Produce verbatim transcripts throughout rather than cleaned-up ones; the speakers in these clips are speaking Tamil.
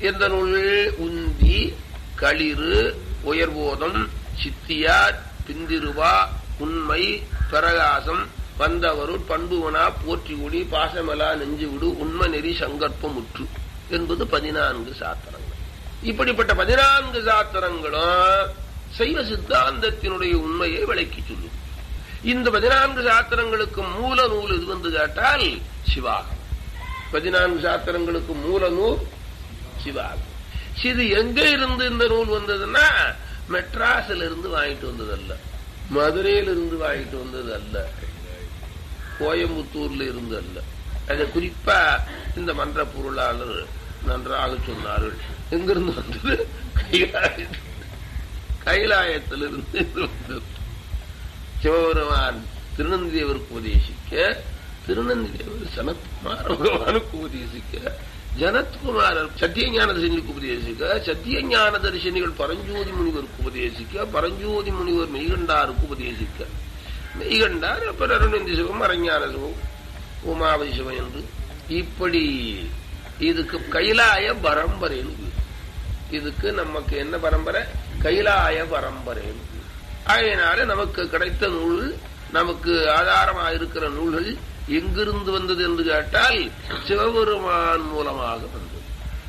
எந்த நூல்கள்? உந்தி, களிறு, உயர்போதம், சித்தியார், பிந்திருவா, உண்மை, பிரகாசம், வந்தவருள், பண்புவனா, போற்றிகுடி, பாசமலா, நெஞ்சுவிடு, உண்ம நெறி, சங்கற்பம் முற்று என்பது பதினான்கு சாத்திரங்கள். இப்படிப்பட்ட பதினான்கு சாத்திரங்களும் சைவ சித்தாந்தத்தினுடைய உண்மையை விளக்கி சொல்லும். இந்த பதினான்கு சாத்திரங்களுக்கு மூல நூல் இது வந்து கேட்டால் சிவாகம். பதினான்கு சாத்திரங்களுக்கு மூல நூல் சிவாகம். இது எங்க இருந்து இந்த நூல் வந்ததுன்னா மெட்ராஸ்ல இருந்து வாங்கிட்டு வந்தது அல்ல, மதுரையில இருந்து வாங்கிட்டு வந்தது அல்ல, கோயம்புத்தூர்ல இருந்து அல்ல. அது குறிப்பா இந்த மன்ற பொருளாளர் நன்றாக சொன்னார்கள். எங்கிருந்து வந்தது? கைலாயத்தில் கைலாயத்திலிருந்து வந்தது. சிவபெருமான் திருநந்திதேவருக்கு உபதேசிக்க, திருநந்திதேவர் சனத்குமார பகவானுக்கு உபதேசிக்க, ஜனத்குமாரர் சத்தியஞான தரிசனிக்கு உபதேசிக்க, சத்தியஞான தரிசனிகள் பரஞ்சோதி முனிவருக்கு உபதேசிக்க, பரஞ்சோதி முனிவர் மெய்கண்டாருக்கு உபதேசிக்க, மெய்கண்டார் அப்புறம் அருணந்தி சிவம், அரஞான சிவம், உமாவதி சிவம் என்று இப்படி இதுக்கு கைலாய பரம்பரை. இதுக்கு நமக்கு என்ன பரம்பரை? கைலாய பரம்பரை. ஆகையினால நமக்கு கிடைத்த நூல், நமக்கு ஆதாரமாக இருக்கிற நூல்கள் எங்கிருந்து வந்தது என்று கேட்டால் சிவபெருமான் மூலமாக வந்தது.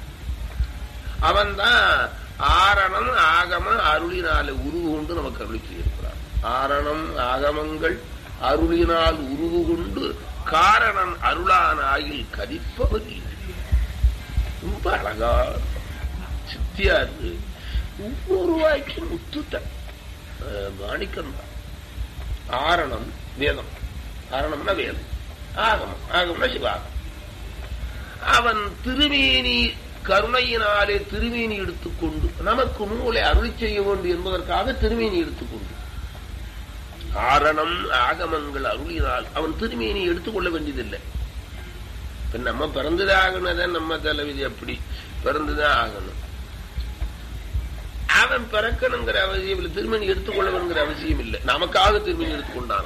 அவன்தான் ஆரணம் ஆகம அருளினாலே உருவு கொண்டு நமக்கு அருளி செய்திருக்கிறார். ஆரணம் ஆகமங்கள் அருளினால் உருவு கொண்டு காரணம் அருளான ஆகில் கதிப்பவர். ரொம்ப அழகா சித்தியாரு ஒவ்வொரு வாய்க்கு முத்துத்த மாணிக்கம் தான். ஆரணம் வேதம், ஆரணம்னா வேதம், ஆகமம், ஆகம்னா சிவாகம். அவன் திருமேனி கருணையினாலே திருமேனி எடுத்துக்கொண்டு நமக்கு நூலை அருளி செய்ய வேண்டும் என்பதற்காக திருமேனி எடுத்துக்கொண்டு ஆரணம் ஆகமங்கள் அருளினால் அவன் திருமேனி எடுத்துக்கொள்ள வேண்டியதில்லை. இப்ப நம்ம பிறந்துதான் ஆகணும், நம்ம தலைவிதி அப்படி பிறந்துதான் ஆகணும். அவன் பிறக்கணுங்கிற அவசியம் இல்லை, திருமணி எடுத்துக்கொள்ளவன்கிற அவசியம் இல்லை. நமக்காக திருமணி எடுத்துக்கொண்டான.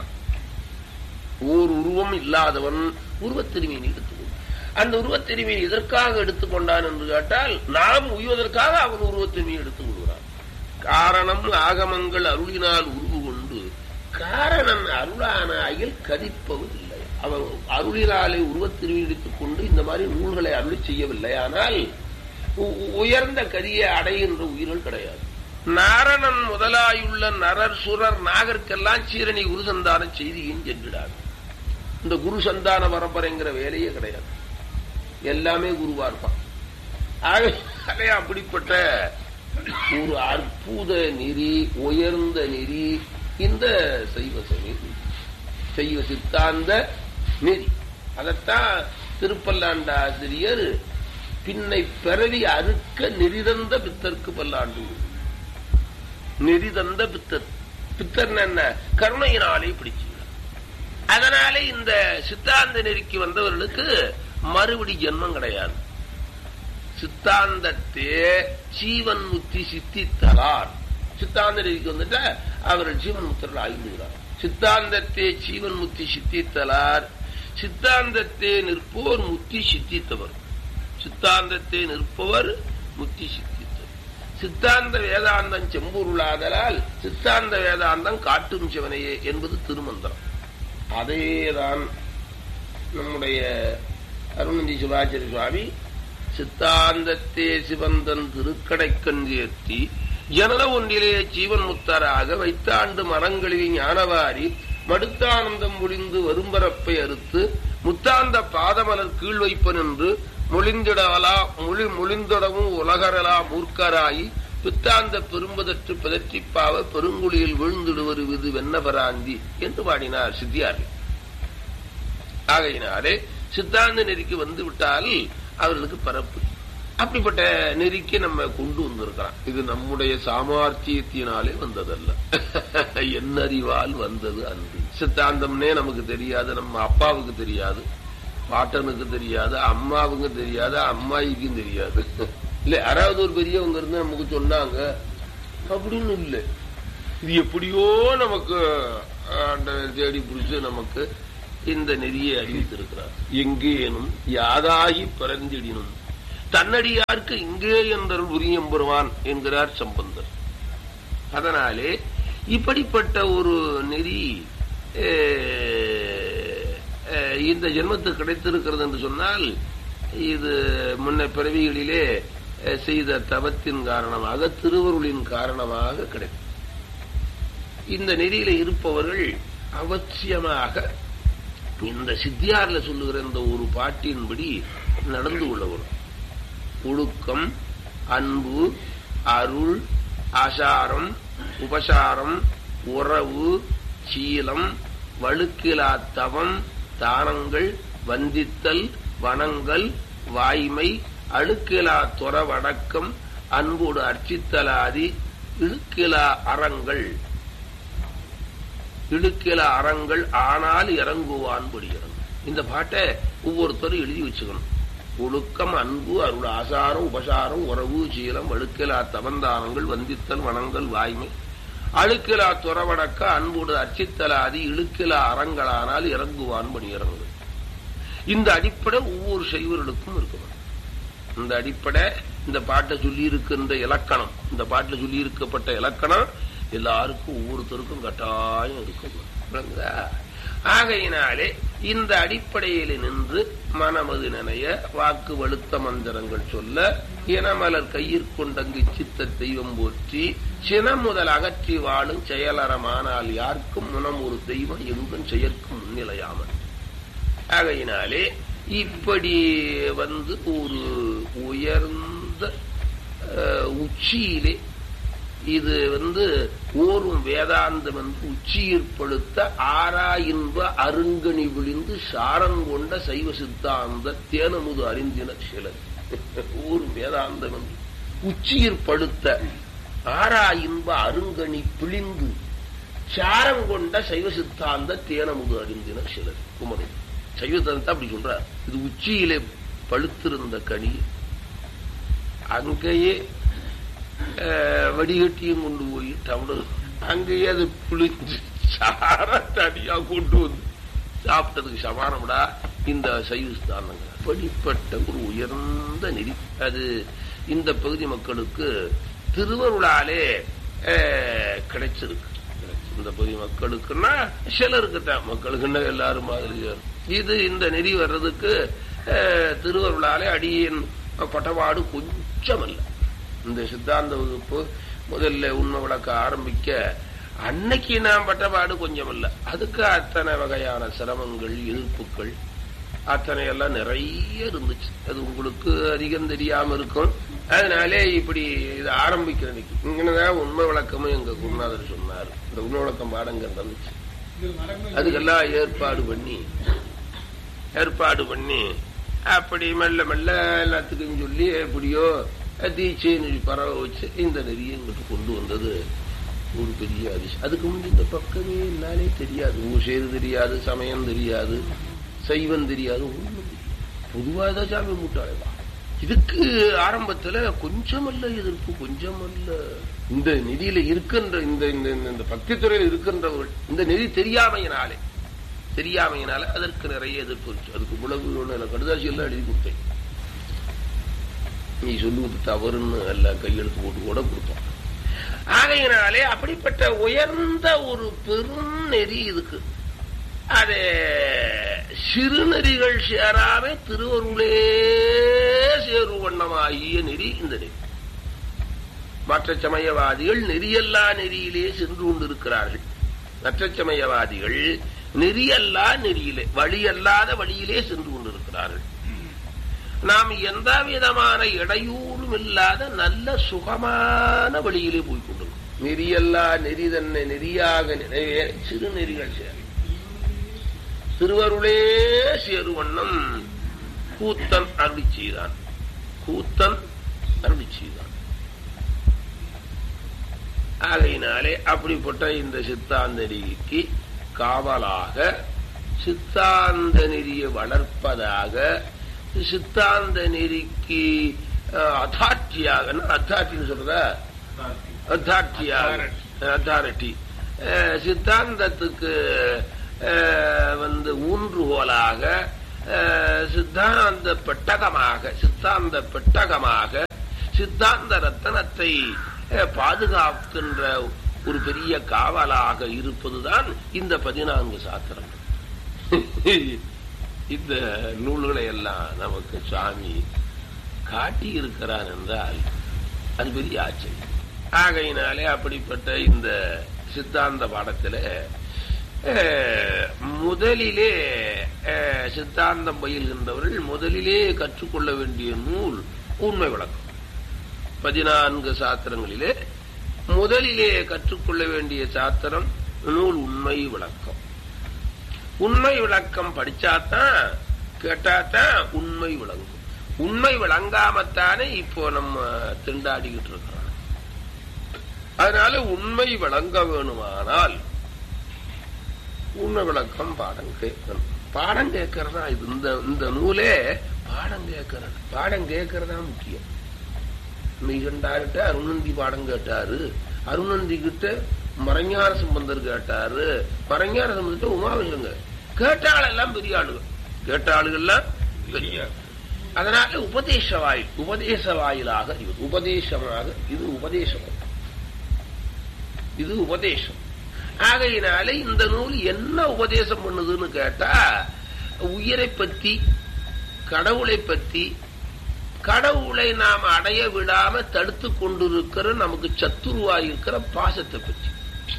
ஓர் உருவம் இல்லாதவன் உருவத் திருமணி எடுத்துக்கொண்டான். அந்த உருவத் திருமணி எதற்காக எடுத்துக்கொண்டான் என்று கேட்டால் நாம் உய்வதற்காக அவன் உருவத் திருமணி எடுத்துக் கொள்கிறான். காரணம் ஆகமங்கள் அருளினால் உருவு கொண்டு காரணம் அருளான அயல் கதிப்பவதில்லை. அவன் அருளினாலே உருவத் திருமணி எடுத்துக் கொண்டு இந்த மாதிரி நூல்களை அருளி செய்யவில்லை. ஆனால் உயர்ந்த கதியை அடைகின்ற உயிர்கள் கிடையாது. நாரணன் முதலாயுள்ள நரர் சுரர் நாகர்க்கெல்லாம் சீரணி குரு சந்தான செய்தியும் சென்றிடாது. இந்த குரு சந்தான பரம்பரைங்கிற வேலையே கிடையாது. எல்லாமே குருவா இருப்பான். ஆகவே அப்படிப்பட்ட ஒரு அற்புத நெறி, உயர்ந்த நெறி இந்த சைவ சமயம், சைவ சித்தாந்த நெறி. அதத்தான் திருப்பல்லாண்ட ஆசிரியர் பின்னை பிறவி அறுக்க நெறிதந்த பித்தருக்கு பல்லாண்டு. நெறிதந்த பித்தர், பித்தர் என்ன? கருணையினாலே பிடிச்சு. அதனாலே இந்த சித்தாந்த நெறிக்கு வந்தவர்களுக்கு மறுபடி ஜென்மம் கிடையாது. சித்தாந்தத்தே ஜீவன் முத்தி சித்தித்தலார். சித்தாந்த நெறிக்கு வந்துட்டா அவர்கள் ஜீவன் முத்தர்கள் ஆகிவிடுகிறார். சித்தாந்தத்தே ஜீவன் முத்தி சித்தித்தலார். சித்தாந்தத்தே நிற்போர் முத்தி சித்தித்தவர். சித்தாந்தத்தை நிற்பவர் முத்தி சித்தித்தவர். சித்தாந்த வேதாந்தம் செம்பொருளாதலால் சித்தாந்த வேதாந்தம் காட்டும் சிவனையே என்பது திருமந்திரம். அதேதான் நம்முடைய அருணந்தி சிவாச்சாரிய சுவாமி சித்தாந்தத்தே சிவந்தன் திருக்கடைக்கண் சேர்த்தி ஜனல ஒன்றிலே ஜீவன் முத்தராக வைத்தாண்டு மரங்களில் ஞானவாரி மடுத்தானந்தம் முடிந்து வரும்பரப்பை அறுத்து முத்தாந்த பாதமலர் கீழ் வைப்பன் என்று மொழிந்திடவலா மொழி மொழிந்திடவும் உலகரலா மூர்க்கராயி பித்தாந்த பெரும்பதற்று பதற்றிப்பாவ பெருங்குழியில் விழுந்திடுவது விது வெண்ணபராந்தி என்று பாடினார் சித்தியார். ஆகையினாலே சித்தாந்த நெறிக்கு வந்து விட்டால் அவர்களுக்கு பரப்பு. அப்படிப்பட்ட நெறிக்கு நம்ம கொண்டு வந்திருக்கிறோம். இது நம்முடைய சாமர்த்தியத்தினாலே வந்ததல்ல, என்னறிவால் வந்தது அன்று. சித்தாந்தம்னே நமக்கு தெரியாது, நம்ம அப்பாவுக்கு தெரியாது, பாட்டனுக்கு தெரியாது, அம்மாவுக்கு தெரியாது, அம்மாயிக்கும் தெரியாது. இல்ல யாராவது ஒரு பெரியவங்க இருந்து நமக்கு சொன்னாங்க அப்படின்னு இல்லை. இது எப்படியோ நமக்கு தேடி புடிச்சு நமக்கு இந்த நெறியை அறிவித்திருக்கிறார். எங்கேனும் யாதாகி பிறந்திடினும் தன்னடியார்க்கு இங்கே என்றல் உரியம் பெறுவான் என்கிறார் சம்பந்தர். அதனாலே இப்படிப்பட்ட ஒரு நெறி இந்த ஜென்மத்துக்கு கிடைத்திருக்கிறது என்று சொன்னால் இது முன்ன பிறவிகளிலே செய்த தவத்தின் காரணமாக, திருவருளின் காரணமாக கிடைக்கும். இந்த நெறியில இருப்பவர்கள் அவசியமாக இந்த சித்தியார்ல சொல்லுகிற இந்த ஒரு பாட்டின்படி நடந்து கொள்ளவரும். ஒழுக்கம், அன்பு, அருள், ஆசாரம், உபசாரம், உறவு, சீலம், வழுக்கிலா தவம், தானங்கள், வந்தித்தல், வணங்கல், வாய்மை, அழுக்கிலா துறவடக்கம், அன்போடு அர்ச்சித்தலாதி, இழுக்கிலா அறங்கள் இழுக்கில அறங்கள் ஆனால் இறங்குவான் படிக்கிறாங்க. இந்த பாட்டை ஒவ்வொருத்தரும் எழுதி வச்சுக்கணும். ஒழுக்கம், அன்பு, அருள், ஆசாரம், உபசாரம், உறவு, சீலம், அழுக்கிலா தவந்தானங்கள், வந்தித்தல், வணங்கல், வாய்மை, அழுக்கிலா துறவடக்க, அன்போடு அர்ச்சித்தலாதி, இழுக்கிலா அறங்களானால் இறங்குவான் படிக்கிறாங்க. இந்த அடிப்படை ஒவ்வொரு சைவர்களுக்கும் இருக்கணும். இந்த அடிப்படை இந்த பாட்டை சொல்லி இருக்கின்ற இலக்கணம், இந்த பாட்டில் சொல்லி இருக்கப்பட்ட இலக்கணம் எல்லாருக்கும் ஒவ்வொருத்தருக்கும் கட்டாயம் இருக்கும். ஆகையினாலே இந்த அடிப்படையில் நின்று மனமது நினைய வாக்கு வலுத்த மந்திரங்கள் சொல்ல இனமலர் கையிற்கொண்டங்கு சித்த தெய்வம் போற்றி சினம் முதல் அகற்றி வாழும் செயலறமானால் யாருக்கும் முனம் ஒரு தெய்வம் எங்கும் செயற்கும் முன்னிலையாமல். ஆகையினாலே இப்படி வந்து ஒரு உயர்ந்த உச்சியிலே இது வந்து ஓரும் வேதாந்தம் என்று உச்சியிற்படுத்த ஆரா இன்ப அருங்கனி விழிந்து சாரம் கொண்ட சைவ சித்தாந்த தேனமுது அறிந்தின சிலர். ஓரும் வேதாந்தம் என்று உச்சியிற்படுத்த ஆரா இன்ப அருங்கனி பிழிந்து சாரம் கொண்ட சைவ சித்தாந்த தேனமுது அறிந்தின சிலர். குமரன் சைவ சித்தாந்தத்தை அப்படி சொல்றார். இது உச்சியிலே பழுத்திருந்த கனி அங்கேயே வடிகட்டியும் கொண்டு போய் டவுன் அங்கேயே அது புளிஞ்சு சார தனியா கொண்டு வந்து சாப்பிட்டதுக்கு சமானம்டா இந்த சைவ சித்தாந்தங்கள். அப்படிப்பட்ட ஒரு உயர்ந்த நெறி அது இந்த பகுதி மக்களுக்கு திருவருளாலே கிடைச்சிருக்கு. இந்த பகுதி மக்களுக்குன்னா சிலருக்கு தான், மக்களுக்குன்னா எல்லாரும் மாதிரி. இது இந்த நெறி வர்றதுக்கு திருவருளாலே அடியின் பட்டபாடு கொஞ்சம் அல்ல. இந்த சித்தாந்த வகுப்பு முதல்ல உண்மை விளக்க ஆரம்பிக்க அன்னைக்கு நான் பட்டபாடு கொஞ்சம் இல்ல. அதுக்கு அத்தனை வகையான சிரமங்கள், எதிர்ப்புகள் அத்தனை எல்லாம் நிறைய இருந்துச்சு. அது உங்களுக்கு அதிகம் தெரியாம இருக்கும். அதனாலே இப்படி இது ஆரம்பிக்கிறதுக்கு இங்கதான் உண்மை விளக்கமும் எங்க குருநாதர் சொன்னார். இந்த உண்மை விளக்கம் பாடங்க இருந்துச்சு. அதுக்கெல்லாம் ஏற்பாடு பண்ணி ஏற்பாடு பண்ணி அப்படி மெல்ல மெல்ல எல்லாத்துக்கும் சொல்லி எப்படியோ தீட்சை நெறி பரவ வச்சு இந்த நெறியை எங்களுக்கு கொண்டு வந்தது ஒரு பெரிய அதிசயம். அதுக்கு முந்தைய இந்த பக்கமே என்னாலே தெரியாது. ஊசேது தெரியாது, சமயம் தெரியாது, சைவம் தெரியாது, ஒண்ணும் தெரியாது. பொதுவாக தான் சாமி மூட்டாளா. இதுக்கு ஆரம்பத்துல கொஞ்சமல்ல எதிர்ப்பு, கொஞ்சமல்ல. இந்த நெறியில இருக்கின்ற இந்த இந்த பக்தி துறையில் இருக்கின்றவர்கள் இந்த நெறி தெரியாமையினாலே தெரியாமையினால அதற்கு நிறைய எதிர்ப்பு இருந்துச்சு. அதுக்கு உலகு கடுதாசி எல்லாம் எழுதி கொடுத்தேன். நீ சொல்லுவது தவறுன்னு எல்லாம் கையெழுத்து போட்டு கூட கொடுத்தோம். ஆகையினாலே அப்படிப்பட்ட உயர்ந்த ஒரு பெரும் நெறி இதுக்கு. அது சிறுநெறிகள் சேராமே திருவருளே சேரு வண்ணமாகிய நெறி இந்த நெறி. மற்ற சமயவாதிகள் நெறியல்லா நெறியிலே சென்று கொண்டிருக்கிறார்கள். மற்ற சமயவாதிகள் நெறியல்லா நெறியிலே, வழியல்லாத வழியிலே சென்று கொண்டிருக்கிறார்கள். நாம் எந்த விதமான இடையூறும் இல்லாத நல்ல சுகமான வழியிலே போய்கொண்டிருக்கோம். நெறியல்லா நெறி தன்னை நெறியாக நிறைவே சிறு நெறிகள் சேரும் திருவருளே சேரு வண்ணம் கூத்தன் அருளி செய்தான். கூத்தன் அருளி செய்தான். ஆகையினாலே அப்படிப்பட்ட இந்த சித்தாந்த நெறிக்கு காவலாக, சித்தாந்த நெறியை வளர்ப்பதாக, சித்தாந்த நெறிக்கு அத்தாட்சியாக, அத்தாட்சின்னு சொல்றத அத்தாட்சியாக, அத்தாரிட்டி, சித்தாந்தத்துக்கு வந்து ஊன்றுகோலாக சித்தாந்த பெட்டகமாக சித்தாந்த பெட்டகமாக சித்தாந்த ரத்தனத்தை பாதுகாக்கின்ற ஒரு பெரிய காவலாக இருப்பதுதான் இந்த பதினான்கு சாத்திரம். இந்த நூல்களை எல்லாம் நமக்கு சுவாமி காட்டி இருக்கிறார் என்றால் அது பெரிய ஆச்சரியம். ஆகையினாலே அப்படிப்பட்ட இந்த சித்தாந்த பாடத்தில் முதலிலே சித்தாந்தம் பயில்கின்றவர்கள் முதலிலே கற்றுக்கொள்ள வேண்டிய நூல் உண்மை விளக்கம். பதினான்கு சாத்திரங்களிலே முதலிலே கற்றுக்கொள்ள வேண்டிய சாத்திரம் நூல் உண்மை விளக்கம். உண்மை விளக்கம் படிச்சாதான் கேட்டாதான் உண்மை விளங்கும். உண்மை விளங்காமத்தானே இப்போ நம்ம திண்டாடிக்கிட்டு இருக்கிறோம். அதனால உண்மை விளங்க வேணுமானால் உண்மை விளக்கம் பாடம் கேட்கணும். பாடம் கேட்கறதா இது. இந்த இந்த நூலே பாடம் கேட்கறது பாடம் கேட்கறதா முக்கியம். மெய்கண்டார்கிட்ட அருணந்தி பாடம் கேட்டாரு, அருணந்தி கிட்ட மறைஞான சம்பந்தர் கேட்டாரு, மறைஞான சம்பந்தத்தை உமாவிலங்க கேட்டாள் எல்லாம் பெரிய ஆளுகள், கேட்ட ஆளுகள்லாம் பெரிய. அதனால உபதேச வாயில் உபதேச வாயிலாக அறிவது. உபதேசமாக இது உபதேசம், இது உபதேசம். ஆகையினால இந்த நூல் என்ன உபதேசம் பண்ணுதுன்னு கேட்டா உயிரை பத்தி, கடவுளை பத்தி, கடவுளை நாம் அடைய விடாம தடுத்து கொண்டிருக்கிற நமக்கு சத்துருவாயிருக்கிற பாசத்தை பற்றி.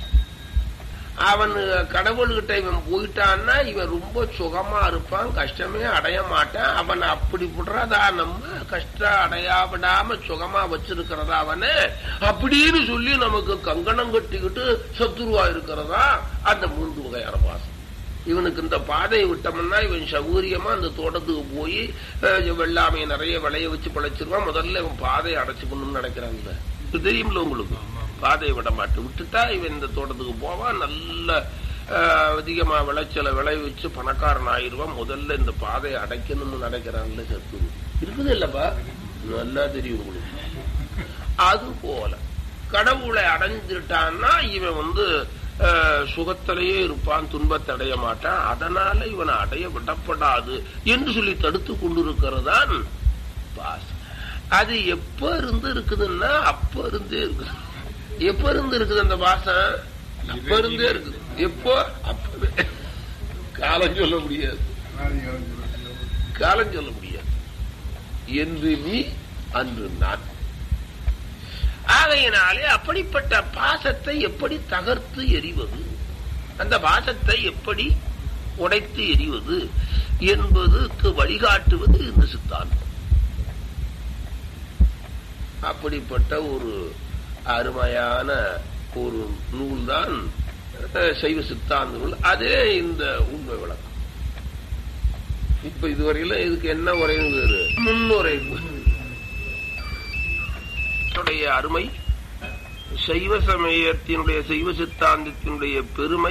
அவன் கடவுள்கிட்ட இவன் போயிட்டான்னா இவன் ரொம்ப சுகமா இருப்பான், கஷ்டமே அடைய மாட்டான். அவன் அப்படி விடுறதா நம்ம கஷ்டம் அடையா விடாம சுகமா வச்சிருக்கிறதா அவனை அப்படின்னு சொல்லி நமக்கு கங்கணம் கட்டிக்கிட்டு சத்துருவா இருக்கிறதா அந்த மூன்று வகையான பாசம். இவனுக்கு இந்த பாதையை விட்டோம்னா இவன் சௌகரியமா அந்த தோட்டத்துக்கு போய் வெள்ளாமையை நிறைய விளைய வச்சு பழைச்சிருவான். முதல்ல இவன் பாதையை அடைச்சுக்கணும்னு நினைக்கிறான்ல, இது தெரியும்ல உங்களுக்கு. பாதையை விட மாட்டு விட்டுட்டா இவன் இந்த தோட்டத்துக்கு போவான், நல்ல அதிகமா விளைச்சலை விளைய வச்சு பணக்காரன் ஆயிடுவான். முதல்ல இந்த பாதையை அடைக்கணும்னு நினைக்கிறான்ல சத்து இருக்குது இல்லப்பா, நல்லா தெரியும் உங்களுக்கு. அது போல கடவுளை அடைஞ்சிட்டான்னா இவன் வந்து சுகத்திலேயே இருப்பான், துன்பத்தை அடைய மாட்டான். அதனால இவனை அடைய விடப்படாது என்று சொல்லி தடுத்து கொண்டிருக்கிறதான் பாசம். அது எப்ப இருந்து இருக்குதுன்னா அப்ப இருந்தே இருக்குது. எப்ப இருந்து இருக்குது அந்த பாசம்? அப்ப இருந்தே இருக்குது. எப்போ? அப்பவே. காலம் சொல்ல முடியாது, காலம் சொல்ல முடியாது. என்று நீ அன்று நான். ஆகையினாலே அப்படிப்பட்ட பாசத்தை எப்படி தகர்த்து எறிவது, அந்த பாசத்தை எப்படி உடைத்து எறிவது என்பதற்கு வழிகாட்டுவது இந்த சித்தாந்தம். அப்படிப்பட்ட ஒரு அருமையான ஒரு நூல் தான் சைவ சித்தாந்த நூல். அதே இந்த உண்மை விளக்கம். இப்ப இதுவரையில இதுக்கு என்ன உரைன்னு முன்னுரை அருமை, சைவ சமயத்தினுடைய சைவ சித்தாந்தத்தினுடைய பெருமை,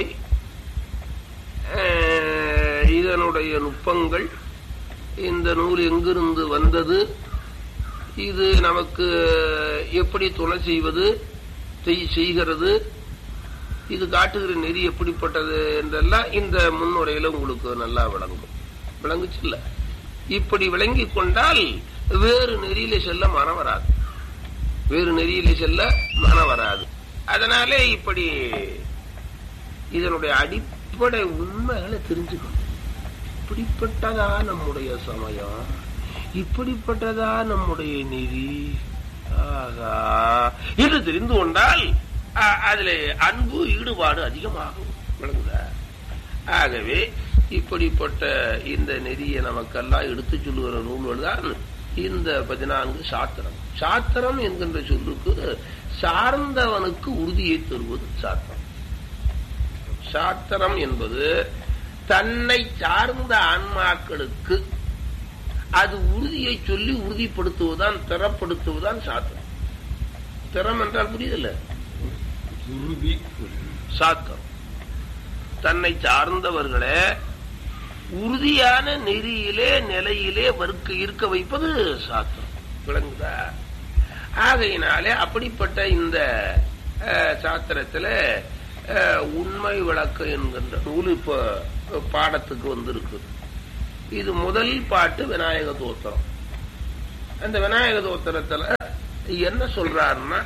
இதனுடைய நுட்பங்கள், இந்த நூல் எங்கிருந்து வந்தது, இது நமக்கு எப்படி துணை செய்வது செய்கிறது, இது காட்டுகிற நெறி எப்படிப்பட்டது என்றெல்லாம் இந்த முன்னுரையில உங்களுக்கு நல்லா விளங்கும். விளங்குச்சு இல்ல? இப்படி விளங்கி கொண்டால் வேறு நெறியில செல்ல மனம் வராது, வேறு நெறியில செல்ல மனம் வராது. அதனாலே இப்படி இதனுடைய அடிப்படை உண்மைகளை தெரிஞ்சுக்கணும். இப்படிப்பட்டதா நம்முடைய சமயம், இப்படிப்பட்டதா நம்முடைய நெறி ஆகா என்று தெரிந்து கொண்டால் அதுல அன்பு ஈடுபாடு அதிகமாகும். விளங்குதா? ஆகவே இப்படிப்பட்ட இந்த நெறியை நமக்கெல்லாம் எடுத்து சொல்லுகிற நூல்கள் தான் இந்த பதினான்கு சாத்திரம். சாத்திரம் என்கின்ற சொல்லுக்கு சார்ந்தவனுக்கு உறுதியை தருவது சாத்திரம். சாத்திரம் என்பது தன்னை சார்ந்த ஆன்மாக்களுக்கு அது உறுதியை சொல்லி உறுதிப்படுத்துவதுதான், திறப்படுத்துவதுதான் சாத்திரம். திறம் என்றால் புரியுதில்ல, உறுதி. சாத்திரம் தன்னை சார்ந்தவர்களே உறுதியான நெறியிலே நிலையிலே வர்க்க இருக்க வைப்பது சாத்திரம். விளங்குதா? ஆகையினாலே அப்படிப்பட்ட இந்த சாத்திரத்துல உண்மை விளக்கம் என்கின்ற நூல் இப்ப பாடத்துக்கு வந்திருக்கு. இது முதல் பாட்டு விநாயக தோத்திரம். அந்த விநாயக தோத்திரத்துல என்ன சொல்றாருன்னா,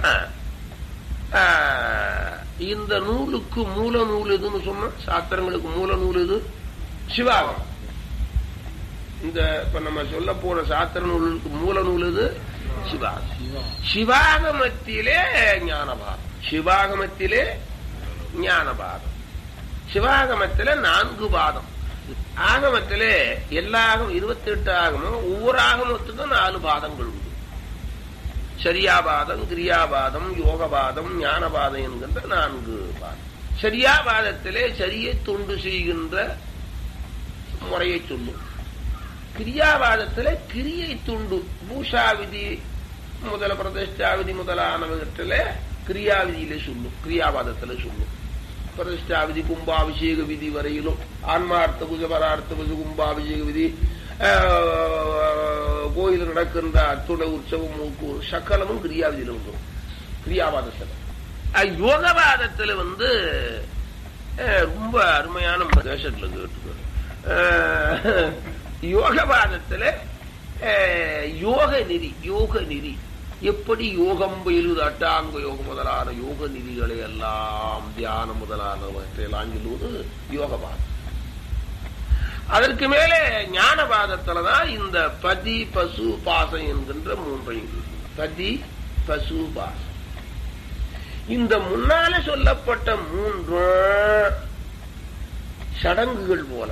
இந்த நூலுக்கு மூல நூல் எதுன்னு சொன்ன, சாஸ்திரங்களுக்கு மூல நூல் எது? சிவாகம். இந்த இப்ப நம்ம சொல்ல போற சாஸ்திர நூலுக்கு மூல நூல் எது? சிவாகம். சிவாகமத்திலே ஞானபாகம். சிவாகமத்திலே ஞானபாகம். சிவாகமத்திலே நான்கு பாதம். ஆகமத்திலே எல்லா ஆகமும் இருபத்தி எட்டு ஆகமும் ஒவ்வொரு ஆகமத்துக்கும் நாலு பாதங்கள் உண்டு. சரியாபாதம், கிரியாபாதம், யோகபாதம், ஞானபாதம் என்கின்ற நான்கு பாதம். சரியாபாதத்திலே சரியை தொண்டு செய்கின்ற முறையை சொல்லும். கிரியாபாதத்திலே கிரியை துண்டு பூஷா விதி முதல பிரதிஷ்டா விதி முதலானவற்றில கிரியாவிதியிலே சொல்லும். கிரியாபாதத்திலே சொல்லும். பிரதிஷ்டா விதி, கும்பாபிஷேக விதி வரையிலும் ஆன்மார்த்த பூஜை, பரார்த்த பூஜை, கும்பாபிஷேக விதி, கோயில் நடக்கின்ற அத்துணை உற்சவம், சக்கலமும் கிரியாவிதியில வந்துடும். கிரியாபாதத்தில். யோகபாதத்தில் வந்து ரொம்ப அருமையான தேசத்துல கேட்டு, யோகபாதத்தில் யோக நெறி, யோக நெறி எப்படி யோகம் பயிலுது, அட்டாங்க யோகம் முதலான யோக நெறிகளை எல்லாம் தியானம் முதலானவற்றையெல்லாம் சொல்லுவது யோகபாதம். அதற்கு மேலே ஞானபாதத்துலதான் இந்த பதி பசு பாசம் என்கின்ற மூன்றையும். பதி பசு பாசம் இந்த முன்னால சொல்லப்பட்ட மூன்று சடங்குகள் போல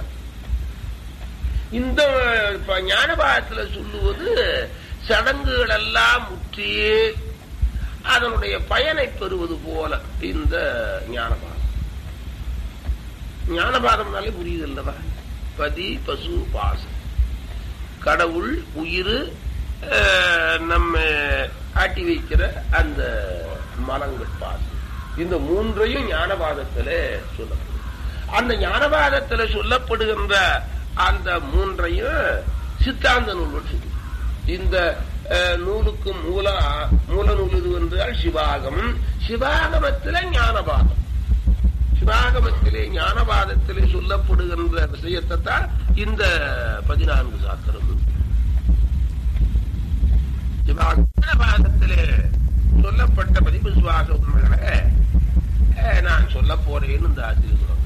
இந்த ஞானபாதத்துல சொல்லுவது சடங்குகள் எல்லாம் முற்றி அதனுடைய பயனை பெறுவது போல இந்த ஞானபாதம். ஞானபாதம்னாலே புரியுது இல்லவா? பதி பசு பாசம், கடவுள், உயிர், நம்ம ஆட்டி வைக்கிற அந்த மலங்கள் பாசம், இந்த மூன்றையும் ஞானபாதத்துல சொல்லப்படும். அந்த ஞானபாதத்துல சொல்லப்படுகின்ற அந்த மூன்றையும் சித்தாந்த நூல் சொல்லு. இந்த நூலுக்கு மூல மூல நூல் இது என்றால் சிவாகம். சிவாகமத்திலே ஞானபாதம். சிவாகமத்திலே ஞானபாதத்திலே சொல்லப்படுகின்ற விஷயத்தை தான் இந்த பதினான்கு சாஸ்திரம். ஞானபாதத்திலே சொல்லப்பட்ட பதிவு சுவாக உண்மைகளை நான் சொல்ல போறேன்னு இந்த ஆசிரியர் சொல்றாங்க.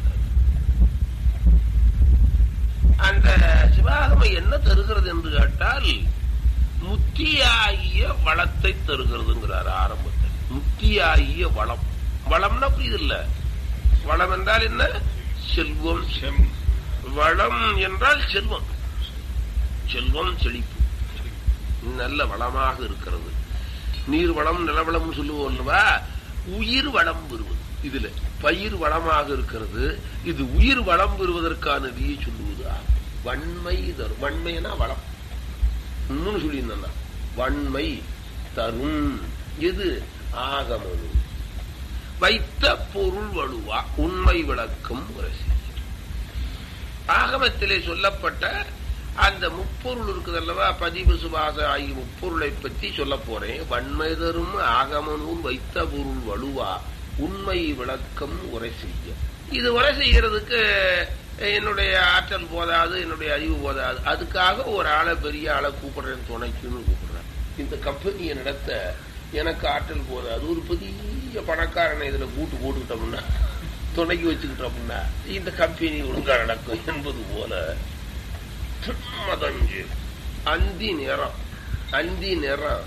அந்த சிவாகமம் என்ன தருகிறது என்று கேட்டால் முத்தியாகிய வளத்தை தருகிறதுங்கிறார் ஆரம்பத்தில். முத்தியாகிய வளம். வளம்னா புரியுது இல்ல? வளம் என்றால் என்ன? செல்வம். வளம் என்றால் செல்வம். செல்வம், செழிப்பு, நல்ல வளமாக இருக்கிறது. நீர் வளம், நிலவளம் சொல்லுவோம் அல்லவா? உயிர் வளம் பெறுவது. இதுல பயிர் வளமாக இருக்கிறது. இது உயிர் வளம் பெறுவதற்கான விதியை சொல்லுவது. வன்மை தரும். வன்மைனா வளம். இன்னும் சொல்லியிருந்தான், வன்மை தரும். எது? ஆகமம். வைத்த பொருள் வலுவா உண்மை விளக்கம் உரசி. ஆகமத்திலே சொல்லப்பட்ட அந்த முப்பொருள் இருக்குது அல்லவா? பதிவு சுபாச ஆகிய முப்பொருளை பற்றி சொல்ல போறேன். வன்மை தரும் ஆகமனும் வைத்த பொருள் வலுவா உண்மை விளக்கம் உரை செய்ய. இது உரை செய்யறதுக்கு என்னுடைய ஆற்றல் போதாது, என்னுடைய அறிவு போதாது. அதுக்காக ஒரு ஆளை, பெரிய ஆளை கூப்பிடுறேன், துணைக்குன்னு கூப்பிடுறேன். இந்த கம்பெனியை நடத்த எனக்கு ஆற்றல் போதாது. ஒரு பெரிய பணக்காரனை இதுல கூட்டு போட்டுக்கிட்டோம்னா, துணைக்கு வச்சுக்கிட்டோம்னா இந்த கம்பெனி ஒழுங்கா நடக்கும் என்பது போல மதஞ்சு அந்தி நிறம், அந்தி நிறம்,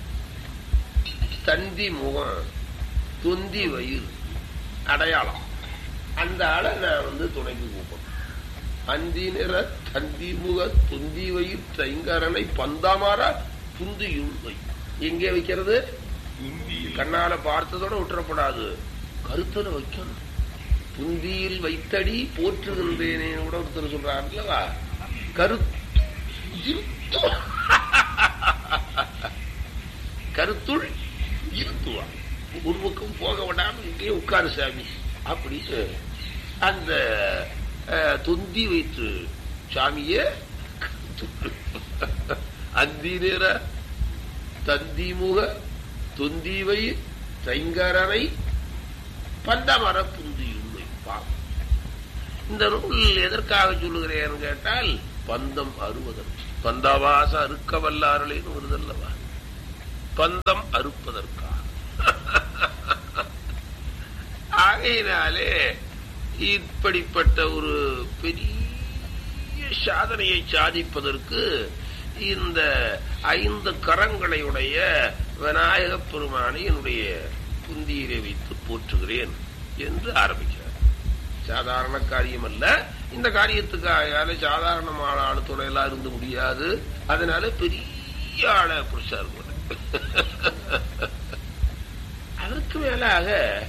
தந்தி முகம், தொந்தி வயிறு அடையாளம். அந்த ஆளை நான் வந்து துணைக்கு கூப்பிடுறேன். அந்தி நிற, தந்தி முக, தொந்தி வயிறு, தைங்கரனை பந்தாமாரா புந்தியுள் வை. எங்கே வைக்கிறது? கண்ணால பார்த்ததோட விட்டுறப்படாது, கருத்துல வைக்கணும். புந்தியில் வைத்தடி போற்றுகின்றேனே கூட ஒருத்தர் சொல்றாருல்லவா? கரு கருத்துள் இருத்துவா. ஒரு பக்கம் போக விடாம இங்கே உட்காரு சாமி அப்படின்னு அந்த தொந்தி வைத்து சாமிய அந்தி நேர தந்தி முக தொந்திவை தைங்கரனை பந்தமர புந்தியுண்மை. இந்த நூல் எதற்காக சொல்லுகிறேன் கேட்டால், பந்தம் அறுவதற்கு. பந்தவாச அறுக்க வல்லாரலேன்னு வருதல்லவா, பந்தம் அறுப்பதற்காக. ஆகையினாலே இப்படிப்பட்ட ஒரு பெரிய சாதனையை சாதிப்பதற்கு இந்த ஐந்து கரங்களையுடைய விநாயக பெருமானை என்னுடைய புந்தியிலே வைத்து போற்றுகிறேன் என்று ஆரம்பிக்கிறார். சாதாரண காரியம் அல்ல. இந்த காரியத்துக்காக சாதாரணமான ஆளு துணையெல்லாம் இருந்து முடியாது. அதனால பெரிய ஆளை புருஷார் போல. அதற்கு மேலாக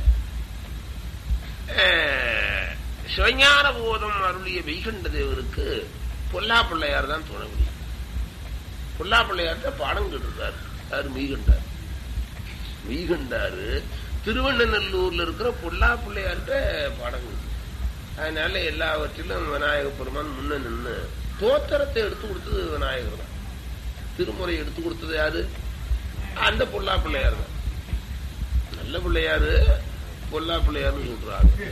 சிவஞான போதம் அருளிய மெய்கண்ட தேவருக்கு பொல்லா பிள்ளையார் தான் துணை முடியும். பொல்லா பிள்ளையார்ட்ட பாடம் கேட்டிருக்காரு. யாரு? மெய்கண்டார். மெய்கண்டாரு திருவண்ணநல்லூர்ல இருக்கிற பொல்லா பிள்ளையார்ட்ட பாடம் கேட்டு. அதனால எல்லாவற்றிலும் விநாயக பெருமான் முன்ன நின்று தோத்திரத்தை எடுத்து கொடுத்தது விநாயகர் தான். திருமுறை எடுத்து கொடுத்தது யாரு? அந்த பொல்லா பிள்ளையார் தான். நல்ல பிள்ளையாரு பொல்லா பிள்ளையாருன்னு சொல்றாங்க.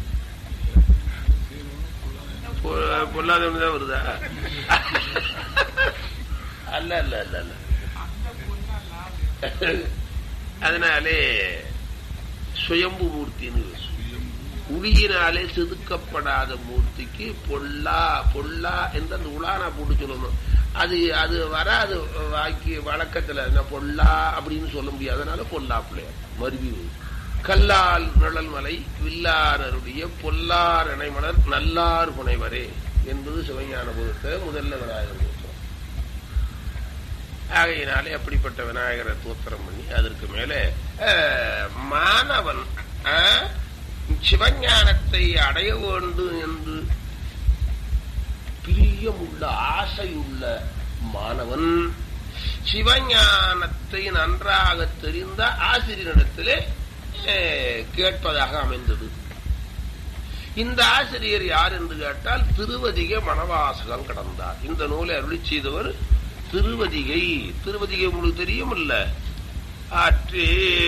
பொல்லாதவன் தான் வருதா? அல்ல அல்ல அல்ல அல்ல. அதனாலே சுயம்பு மூர்த்தின்னு உளியினாலே செதுக்கப்படாத மூர்த்திக்கு பொல்லா பொல்லா என்று அந்த உலானா போட்டு சொல்லணும். அது அது வராது வாக்கி வழக்கத்துல பொல்லா அப்படின்னு சொல்ல முடியாது. அதனால பொல்லா பிள்ளையார் மருவி கல்லால் நிழல் மலை வில்லாரருடைய பொல்லார் இணைமலர் நல்லார் புனைவரே என்பது சிவஞான போதத்தை முதல்ல விநாயகர் தோத்திரம். ஆகையினாலே அப்படிப்பட்ட விநாயகரை தோத்திரம் பண்ணி அதற்கு மேலே மாணவன் சிவஞானத்தை அடைய வேண்டும் என்று பிரியமுள்ள ஆசையுள்ள மாணவன் சிவஞானத்தை நன்றாக தெரிந்த ஆசிரியரிடத்திலே கேட்பதாக அமைந்தது. இந்த ஆசிரியர் யார் என்று கேட்டால் திருவதிகை மணவாசகம் கடந்தார். இந்த நூலை அருளி செய்தவர் திருவதிகை. திருவதிகை உங்களுக்கு தெரியும் இல்ல? ஆற்றே